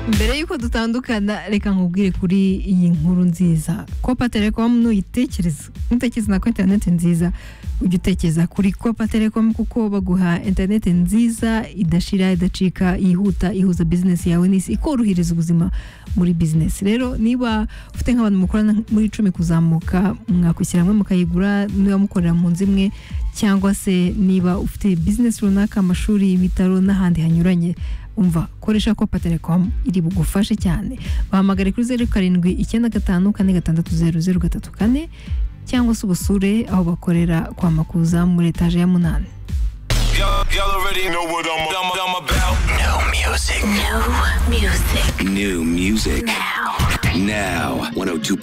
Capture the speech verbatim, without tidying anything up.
mbere yuko dutandukana reka nkubwire kuri iyi nkuru nziza. Copa Telecom nuyitekereza utekereza na internet nziza, ujye utekereza kuri Copa Telecom kuko baguha internet nziza idashira idacika, yihuta, ihuza business yawe n'isi, ikorohereza ubuzima muri business. Rero niba ufite nk'abantu mukorana muri icumi kuzamuka, mwakwishyira hamwe mukayigura, niba mukorera mu nzu imwe, cyangwa se niba ufite business runaka, amashuri, ibitaro n'ahandi hanyuranye, umva koresha Copa Telecom iri bugufashe cyane. Bahamagare kuri zeru karindwi icyenda gatanu kane gatandatu zeru zeru gatatu kane cyangwa se ubusure aho bakorera kwa Makuza muri etaje ya munani. Y'all already know what I'm, I'm, I'm about. No music. No music. New music. Now. Now. one oh two